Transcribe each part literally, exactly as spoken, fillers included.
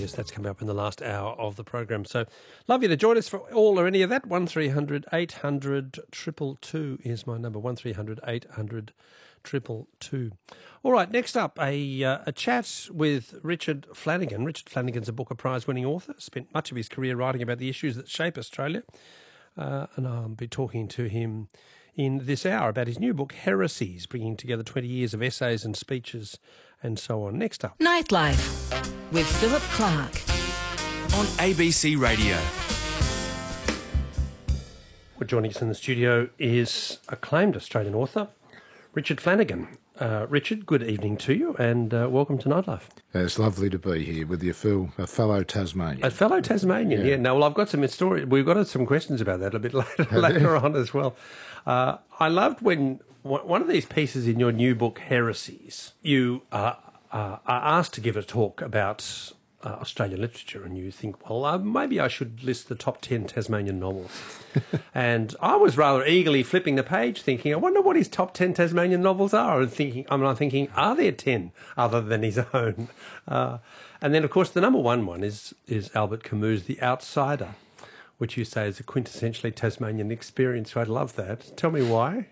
yes, that's coming up in the last hour of the program. So love you to join us for all or any of that. one three hundred eight hundred two two two is my number, one three hundred eight hundred two two two. All right, next up, a uh, a chat with Richard Flanagan. Richard Flanagan's a Booker Prize-winning author, spent much of his career writing about the issues that shape Australia, uh, and I'll be talking to him in this hour about his new book, Heresies, bringing together twenty years of essays and speeches and so on. Next up, Nightlife with Philip Clark on A B C Radio. Well, joining us in the studio is acclaimed Australian author, Richard Flanagan. Uh, Richard, good evening to you, and uh, welcome to Nightlife. It's lovely to be here with you, Phil, a fellow Tasmanian. A fellow Tasmanian, yeah. yeah. Now, well, I've got some story. We've got some questions about that a bit later, later on as well. Uh, I loved when one of these pieces in your new book, Heresies, you uh, uh, are asked to give a talk about uh, Australian literature, and you think, well, uh, maybe I should list the top ten Tasmanian novels. And I was rather eagerly flipping the page, thinking, I wonder what his top ten Tasmanian novels are, and thinking, I mean, I'm thinking, are there ten other than his own? Uh, and then, of course, the number one one is is Albert Camus' The Outsider, which you say is a quintessentially Tasmanian experience. I'd love that. Tell me why.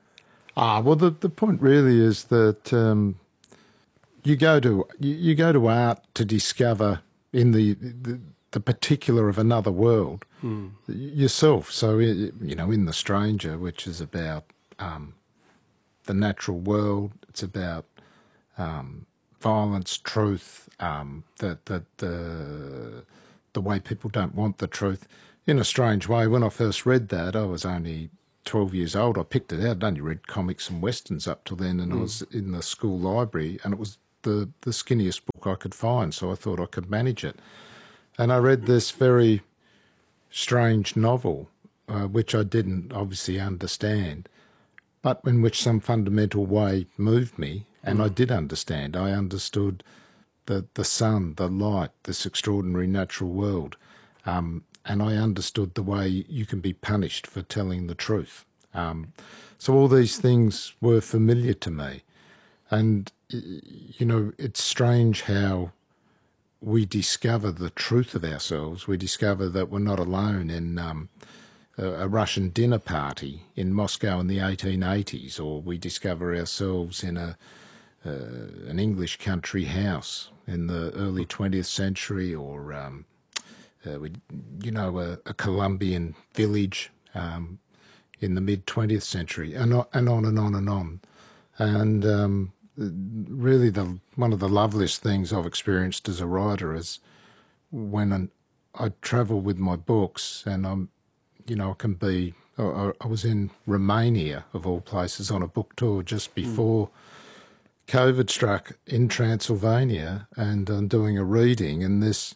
Ah, well, the the point really is that um, you go to you, you go to art to discover in the the, the particular of another world mm. yourself. So you know, in The Stranger, which is about um, the natural world, it's about um, violence, truth, um, the the the the way people don't want the truth. In a strange way, when I first read that, I was only twelve years old. I picked it out. I'd only read comics and westerns up till then, and mm. I was in the school library, and it was the, the skinniest book I could find, so I thought I could manage it. And I read this very strange novel, uh, which I didn't obviously understand, but in which some fundamental way moved me, and mm. I did understand. I understood the, the sun, the light, this extraordinary natural world, um, and I understood the way you can be punished for telling the truth. Um, so all these things were familiar to me. And, you know, it's strange how we discover the truth of ourselves. We discover that we're not alone in um, a, a Russian dinner party in Moscow in the eighteen eighties, or we discover ourselves in a uh, an English country house in the early twentieth century, or... Um, Uh, we, you know, a, a Colombian village um, in the mid twentieth century, and on, and on and on and on. And um, really, the one of the loveliest things I've experienced as a writer is when an, I travel with my books, and I'm, you know, I can be. I, I was in Romania, of all places, on a book tour just before mm. COVID struck in Transylvania, and I'm doing a reading, and this.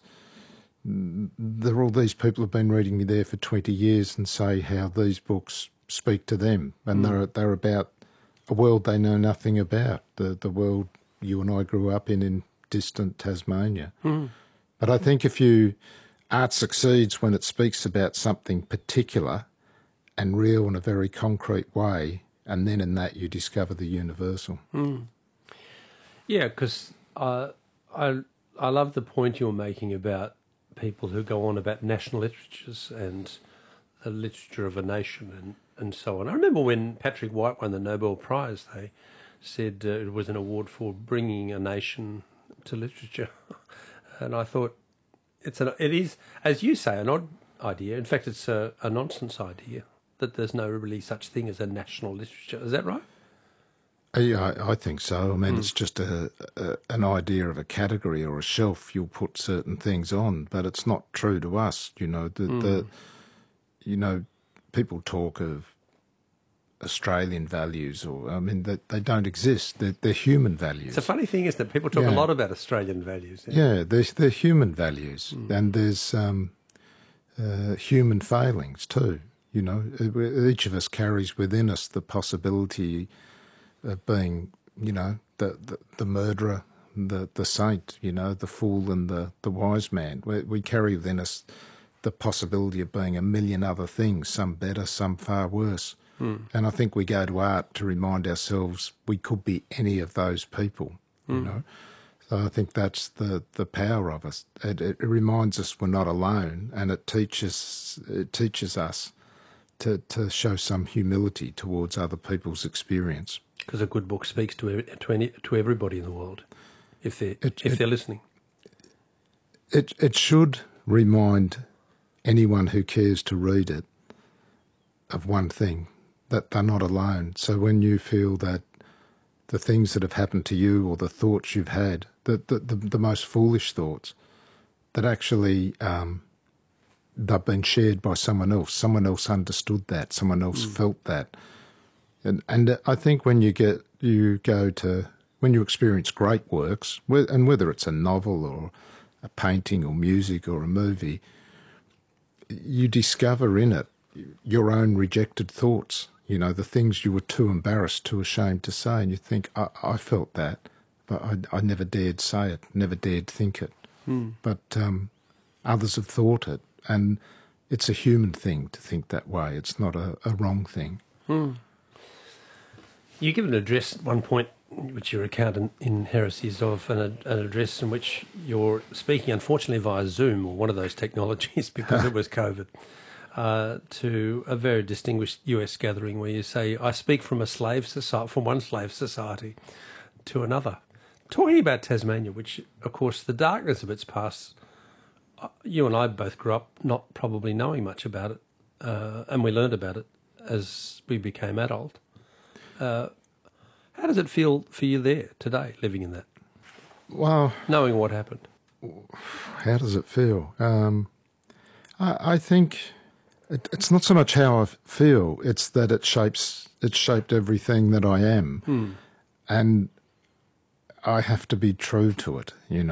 There are all these people who've been reading me there for twenty years and say how these books speak to them, and mm. they're they're about a world they know nothing about, the the world you and I grew up in in distant Tasmania. Mm. But I think if you art succeeds when it speaks about something particular and real in a very concrete way, and then in that you discover the universal. Mm. Yeah, because uh, I I love the point you're making about people who go on about national literatures and the literature of a nation and, and so on. I remember when Patrick White won the Nobel Prize, they said uh, it was an award for bringing a nation to literature. And I thought, it's an, it is, as you say, an odd idea. In fact, it's a, a nonsense idea that there's no really such thing as a national literature. Is that right? Yeah, I, I think so. I mean, mm. it's just a, a an idea of a category or a shelf you'll put certain things on, but it's not true to us. You know, the, mm. the you know, people talk of Australian values, or I mean, that they, they don't exist. They're, they're human values. It's a funny thing, isn't it? People talk yeah. a lot about Australian values. Yeah, yeah they're, they're human values, mm. and there's um, uh, human failings too. You know, each of us carries within us the possibility of being, you know, the, the, the murderer, the the saint, you know, the fool and the, the wise man. We, we carry within us the possibility of being a million other things, some better, some far worse. Mm. And I think we go to art to remind ourselves we could be any of those people, you mm. know. I think that's the, the power of us. It, it reminds us we're not alone, and it teaches it teaches us to, to show some humility towards other people's experience. Because a good book speaks to every, to, any, to everybody in the world, if they're It- if it- they're listening. It it should remind anyone who cares to read it of one thing, that they're not alone. So when you feel that the things that have happened to you or the thoughts you've had, the the, the, the most foolish thoughts, that actually um, they've been shared by someone else. Someone else understood that. Someone else felt that. And and I think when you get you go to when you experience great works, whe- and whether it's a novel or a painting or music or a movie, you discover in it your own rejected thoughts. You know, the things you were too embarrassed, too ashamed to say, and you think, I, I felt that, but I, I never dared say it, never dared think it. But um, others have thought it, and it's a human thing to think that way. It's not a, a wrong thing. You give an address at one point, which you recount in, in Heresies of, an, an address in which you're speaking, unfortunately via Zoom or one of those technologies because it was COVID, uh, to a very distinguished U S gathering where you say, I speak from a slave society, from one slave society to another. Talking about Tasmania, which, of course, the darkness of its past, uh, you and I both grew up not probably knowing much about it, uh, and we learned about it as we became adult. Uh, how does it feel for you there today, living in that, Well, knowing what happened? how does it feel? Um, I, I think it, it's not so much how I feel; it's that it shapes it shaped everything that I am, and I have to be true to it. You know.